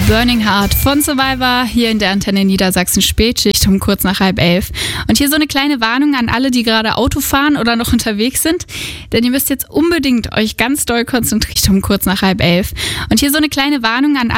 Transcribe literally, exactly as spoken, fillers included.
Burning Heart von Survivor hier in der Antenne Niedersachsen Spätschicht um kurz nach halb elf. Und hier so eine kleine Warnung an alle, die gerade Auto fahren oder noch unterwegs sind, denn ihr müsst jetzt unbedingt euch ganz doll konzentrieren um kurz nach halb elf. Und hier so eine kleine Warnung an alle,